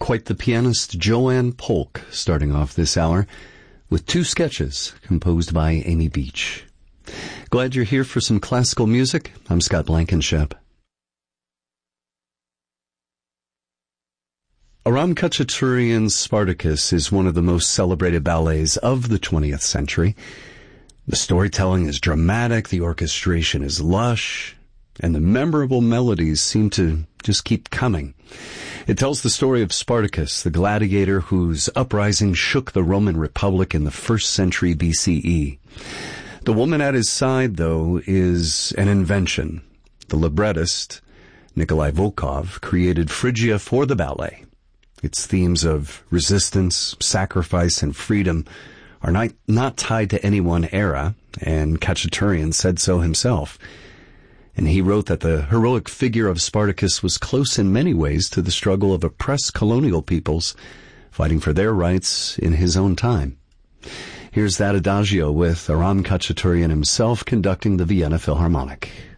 quite the pianist Joanne Polk starting off this hour with two sketches composed by Amy Beach. Glad you're here for some classical music. I'm Scott Blankenship. Aram Khachaturian's Spartacus is one of the most celebrated ballets of the 20th century. The storytelling is dramatic, the orchestration is lush, and the memorable melodies seem to just keep coming. It tells the story of Spartacus, the gladiator whose uprising shook the Roman Republic in the 1st century BCE. The woman at his side, though, is an invention. The librettist, Nikolai Volkov, created Phrygia for the ballet. Its themes of resistance, sacrifice, and freedom are not tied to any one era, and Khachaturian said so himself. And he wrote that the heroic figure of Spartacus was close in many ways to the struggle of oppressed colonial peoples fighting for their rights in his own time. Here's that adagio with Aram Khachaturian himself conducting the Vienna Philharmonic.